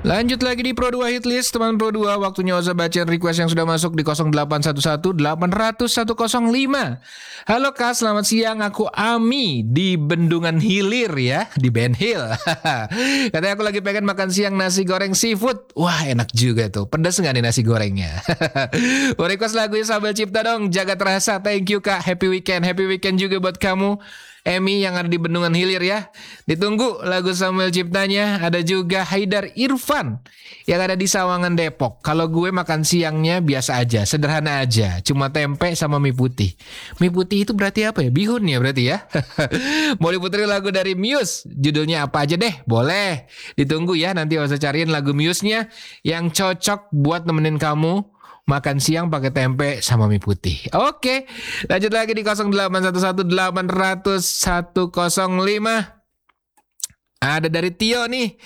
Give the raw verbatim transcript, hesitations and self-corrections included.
Lanjut lagi di Pro dua Hit List, teman Pro dua. Waktunya Oza bacain request yang sudah masuk di nol delapan satu satu delapan nol nol satu nol lima. Halo Kak, selamat siang. Aku Ami di Bendungan Hilir ya, di Ben Hill. Katanya aku lagi pengen makan siang nasi goreng seafood. Wah, enak juga tuh. Pedas nggak nih nasi gorengnya? Mau request lagunya Sambal Cipta dong. Jaga terasa. Thank you Kak. Happy weekend. Happy weekend juga buat kamu, Emi yang ada di Bendungan Hilir ya. Ditunggu lagu Samuel Ciptanya. Ada juga Haidar Irfan yang ada di Sawangan Depok. Kalau gue makan siangnya biasa aja, sederhana aja, cuma tempe sama mie putih. Mie putih itu berarti apa ya? Bihun ya berarti ya. Mau diputerin lagu dari Muse, judulnya apa aja deh? Boleh. Ditunggu ya, nanti Oza cariin lagu Muse-nya yang cocok buat nemenin kamu makan siang pakai tempe sama mie putih. Oke, lanjut lagi di nol delapan satu satu delapan nol nol satu nol lima. Ada dari Tio nih.